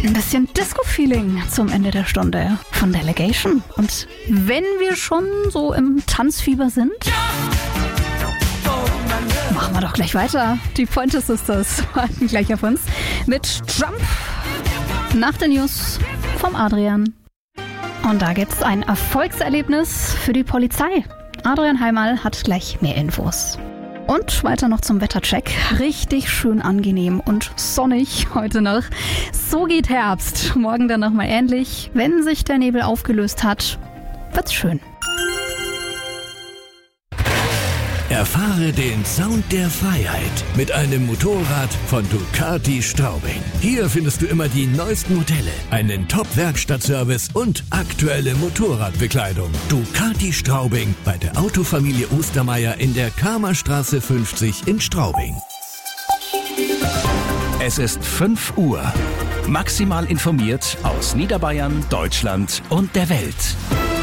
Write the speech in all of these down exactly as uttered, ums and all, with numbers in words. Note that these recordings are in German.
Ein bisschen Disco-Feeling zum Ende der Stunde von Delegation. Und wenn wir schon so im Tanzfieber sind, machen wir doch gleich weiter. Die Pointer Sisters warten gleich auf uns mit Jump nach den News vom Adrian. Und da gibt's ein Erfolgserlebnis für die Polizei. Adrian Heimal hat gleich mehr Infos. Und weiter noch zum Wettercheck. Richtig schön angenehm und sonnig heute noch. So geht Herbst. Morgen dann nochmal ähnlich. Wenn sich der Nebel aufgelöst hat, wird's schön. Erfahre den Sound der Freiheit mit einem Motorrad von Ducati Straubing. Hier findest du immer die neuesten Modelle, einen Top-Werkstattservice und aktuelle Motorradbekleidung. Ducati Straubing bei der Autofamilie Ostermeier in der Kramerstraße fünfzig in Straubing. Es ist fünf Uhr. Maximal informiert aus Niederbayern, Deutschland und der Welt.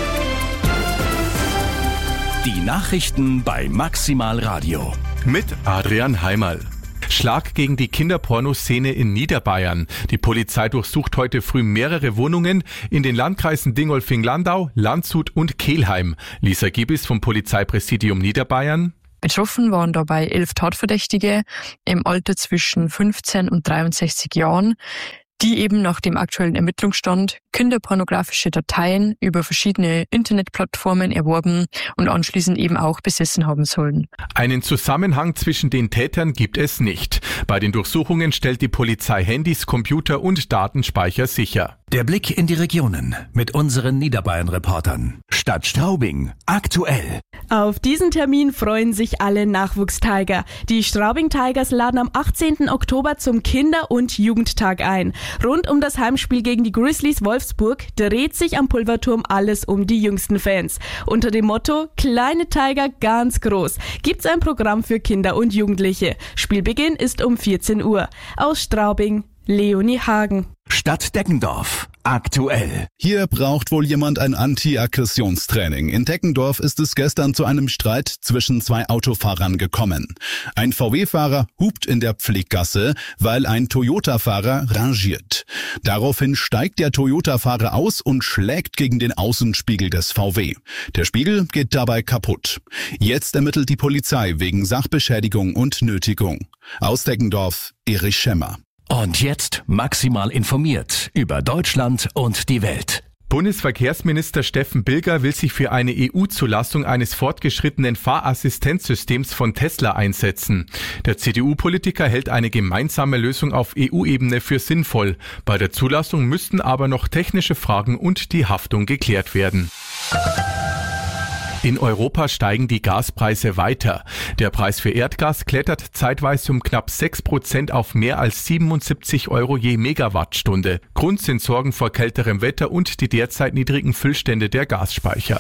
Die Nachrichten bei Maximal Radio. Mit Adrian Heimal. Schlag gegen die Kinderpornoszene in Niederbayern. Die Polizei durchsucht heute früh mehrere Wohnungen in den Landkreisen Dingolfing-Landau, Landshut und Kelheim. Lisa Giebis vom Polizeipräsidium Niederbayern. Betroffen waren dabei elf Tatverdächtige im Alter zwischen fünfzehn und dreiundsechzig Jahren, die eben nach dem aktuellen Ermittlungsstand kinderpornografische Dateien über verschiedene Internetplattformen erworben und anschließend eben auch besessen haben sollen. Einen Zusammenhang zwischen den Tätern gibt es nicht. Bei den Durchsuchungen stellt die Polizei Handys, Computer und Datenspeicher sicher. Der Blick in die Regionen mit unseren Niederbayern-Reportern. Stadt Straubing, aktuell. Auf diesen Termin freuen sich alle Nachwuchstiger. Die Straubing Tigers laden am achtzehnten Oktober zum Kinder- und Jugendtag ein. Rund um das Heimspiel gegen die Grizzlies Wolfsburg dreht sich am Pulverturm alles um die jüngsten Fans. Unter dem Motto Kleine Tiger ganz groß gibt's ein Programm für Kinder und Jugendliche. Spielbeginn ist um vierzehn Uhr. Aus Straubing, Leonie Hagen. Stadt Deckendorf, aktuell. Hier braucht wohl jemand ein Anti-Aggressionstraining. In Deckendorf ist es gestern zu einem Streit zwischen zwei Autofahrern gekommen. Ein V W-Fahrer hupt in der Pfleggasse, weil ein Toyota-Fahrer rangiert. Daraufhin steigt der Toyota-Fahrer aus und schlägt gegen den Außenspiegel des V W. Der Spiegel geht dabei kaputt. Jetzt ermittelt die Polizei wegen Sachbeschädigung und Nötigung. Aus Deckendorf, Erich Schemmer. Und jetzt maximal informiert über Deutschland und die Welt. Bundesverkehrsminister Steffen Bilger will sich für eine E U-Zulassung eines fortgeschrittenen Fahrassistenzsystems von Tesla einsetzen. Der C D U-Politiker hält eine gemeinsame Lösung auf E U-Ebene für sinnvoll. Bei der Zulassung müssten aber noch technische Fragen und die Haftung geklärt werden. In Europa steigen die Gaspreise weiter. Der Preis für Erdgas klettert zeitweise um knapp sechs Prozent auf mehr als siebenundsiebzig Euro je Megawattstunde. Grund sind Sorgen vor kälterem Wetter und die derzeit niedrigen Füllstände der Gasspeicher.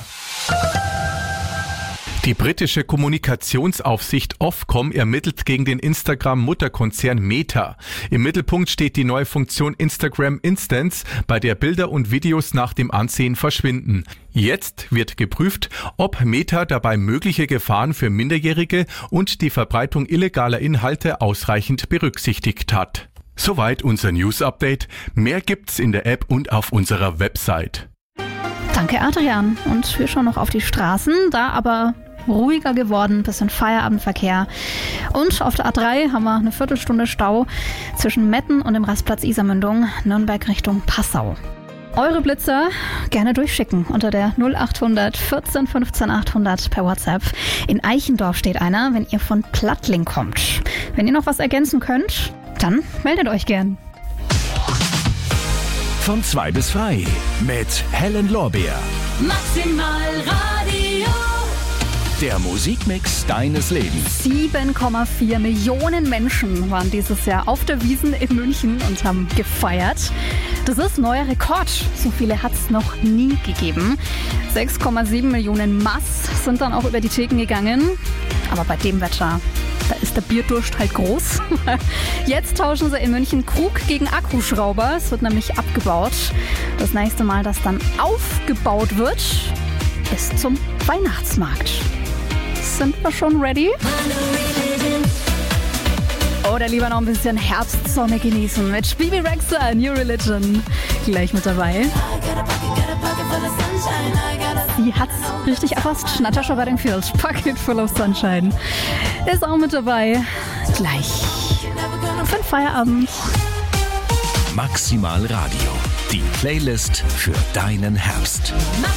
Die britische Kommunikationsaufsicht Ofcom ermittelt gegen den Instagram-Mutterkonzern Meta. Im Mittelpunkt steht die neue Funktion Instagram Instance, bei der Bilder und Videos nach dem Ansehen verschwinden. Jetzt wird geprüft, ob Meta dabei mögliche Gefahren für Minderjährige und die Verbreitung illegaler Inhalte ausreichend berücksichtigt hat. Soweit unser News-Update. Mehr gibt's in der App und auf unserer Website. Danke, Adrian. Und wir schauen noch auf die Straßen, da aber ruhiger geworden, bisschen Feierabendverkehr. Und auf der A drei haben wir eine Viertelstunde Stau zwischen Metten und dem Rastplatz Isarmündung, Nürnberg Richtung Passau. Eure Blitzer gerne durchschicken unter der null achthundert vierzehn fünfzehn achthundert per WhatsApp. In Eichendorf steht einer, wenn ihr von Plattling kommt. Wenn ihr noch was ergänzen könnt, dann meldet euch gern. Von zwei bis frei mit Helen Lorbeer. Maximal Radio. Der Musikmix deines Lebens. sieben Komma vier Millionen Menschen waren dieses Jahr auf der Wiesn in München und haben gefeiert. Das ist neuer Rekord. So viele hat es noch nie gegeben. sechs Komma sieben Millionen Mass sind dann auch über die Theken gegangen. Aber bei dem Wetter, da ist der Bierdurst halt groß. Jetzt tauschen sie in München Krug gegen Akkuschrauber. Es wird nämlich abgebaut. Das nächste Mal, das dann aufgebaut wird, ist zum Weihnachtsmarkt. Sind wir schon ready? Oder lieber noch ein bisschen Herbst Sonne genießen mit Bibi Rexha, New Religion. Gleich mit dabei. Sie hat's richtig erfasst. Natasha Bedingfield, Pocket Full of Sunshine. Ist auch mit dabei. Gleich für den Feierabend. Maximal Radio. Die Playlist für deinen Herbst.